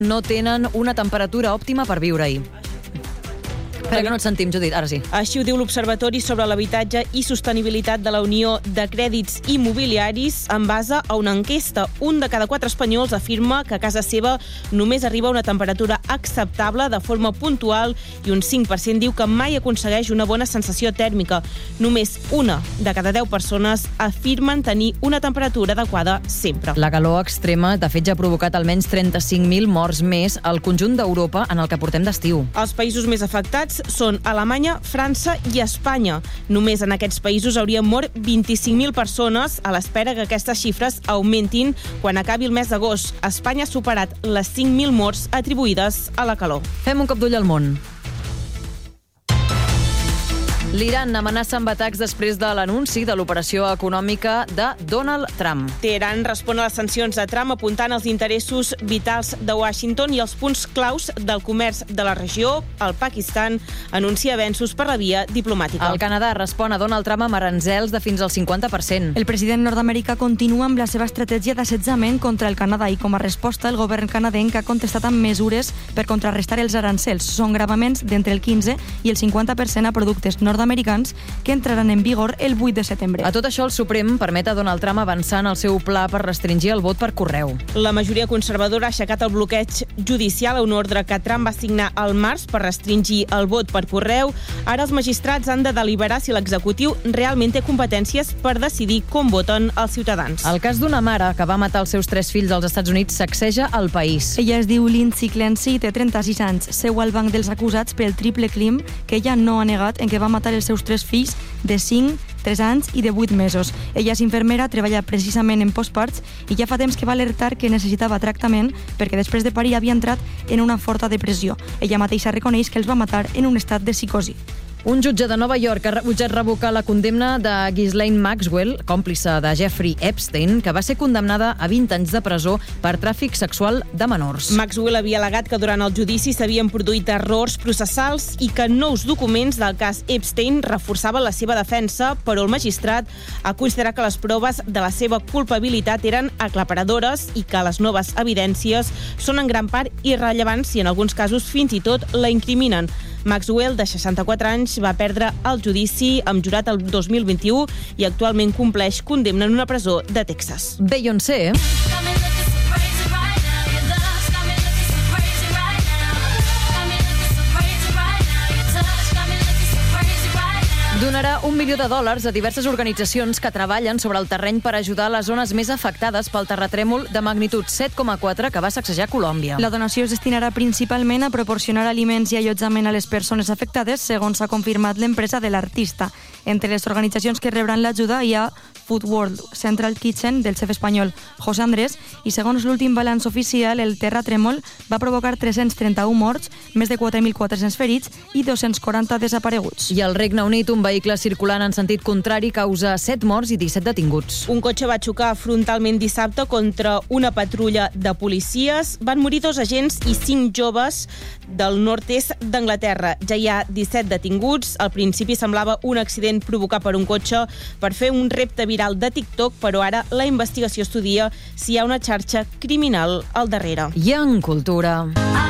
no tenen una temperatura òptima per viure-hi. Espera que no et sentim, Judit, ara sí. Així ho diu l'Observatori sobre l'Habitatge i Sostenibilitat de la Unió de Crèdits Immobiliaris en base a una enquesta. 1 de cada 4 espanyols afirma que a casa seva només arriba a una temperatura acceptable de forma puntual i un 5% diu que mai aconsegueix una bona sensació tèrmica. Només 1 de cada 10 persones afirmen tenir una temperatura adequada sempre. La calor extrema, de fet, ja ha provocat almenys 35.000 morts més al conjunt d'Europa en el que portem d'estiu. Els països més afectats són Alemanya, França i Espanya. Només en aquests països haurien mort 25.000 persones a l'espera que aquestes xifres augmentin quan acabi el mes d'agost. Espanya ha superat les 5.000 morts atribuïdes a la calor. Fem un cop d'ull al món. L'Iran amenaça amb atacs després de l'anunci de l'operació econòmica de Donald Trump. Teheran respon a les sancions de Trump apuntant als interessos vitals de Washington i els punts claus del comerç de la regió. El Pakistan anuncia avenços per la via diplomàtica. El Canadà respon a Donald Trump amb aranzels de fins al 50%. El president nord-americà continua amb la seva estratègia d'assetjament contra el Canadà i com a resposta el govern canadenc ha contestat amb mesures per contrarrestar els arancels. Són gravaments d'entre el 15 i el 50% a productes nord-americans que entraran en vigor el 8 de setembre. A tot això, el Suprem permet a Donald Trump avançar en el seu pla per restringir el vot per correu. La majoria conservadora ha aixecat el bloqueig judicial a un ordre que Trump va signar al març per restringir el vot per correu. Ara els magistrats han de deliberar si l'executiu realment té competències per decidir com voten els ciutadans. El cas d'una mare que va matar els seus 3 fills als Estats Units sacseja el país. Ella es diu Lindsay Clancy, té 36 anys, seu al banc dels acusats pel triple crim que ella no ha negat en què va matar els seus 3 fills de 5, 3 anys i de 8 mesos. Ella és infermera, treballa precisament en postparts i ja fa temps que va alertar que necessitava tractament perquè després de parir havia entrat en una forta depressió. Ella mateixa reconeix que els va matar en un estat de psicosi. Un jutge de Nova York ha rebutjat revocar la condemna de Ghislaine Maxwell, còmplice de Jeffrey Epstein, que va ser condemnada a 20 anys de presó per tràfic sexual de menors. Maxwell havia al·legat que durant el judici s'havien produït errors processals i que nous documents del cas Epstein reforçaven la seva defensa, però el magistrat ha considerat que les proves de la seva culpabilitat eren aclaparadores i que les noves evidències són en gran part irrellevants i en alguns casos fins i tot la incriminen. Maxwell, de 64 anys, va perdre el judici amb jurat el 2021 i actualment compleix condemna en una presó de Texas. Beyoncé donarà $1 milió a diverses organitzacions que treballen sobre el terreny per ajudar les zones més afectades pel terratrèmol de magnitud 7,4 que va sacsejar Colòmbia. La donació es destinarà principalment a proporcionar aliments i allotjament a les persones afectades, segons ha confirmat l'empresa de l'artista. Entre les organitzacions que rebran l'ajuda hi ha Food World, Central Kitchen del xef espanyol José Andrés i segons l'últim balanç oficial el terratrèmol va provocar 331 morts, més de 4.400 ferits i 240 desapareguts. I al Regne Unit un vehicle circulant en sentit contrari causa 7 morts i 17 detinguts. Un cotxe va xocar frontalment dissabte contra una patrulla de policies. Van morir 2 agents i 5 joves del nord-est d'Anglaterra. Ja hi ha 17 detinguts. Al principi semblava un accident provocat per un cotxe per fer un repte viral de TikTok, però ara la investigació estudia si hi ha una xarxa criminal al darrere. I en cultura...